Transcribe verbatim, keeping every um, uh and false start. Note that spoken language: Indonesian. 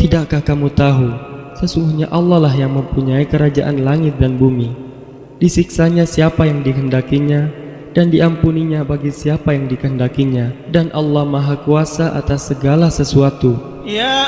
Tidakkah kamu tahu, sesungguhnya Allah lah yang mempunyai kerajaan langit dan bumi. Disiksanya siapa yang dikehendakinya, dan diampuninya bagi siapa yang dikehendakinya, dan Allah Maha Kuasa atas segala sesuatu. يا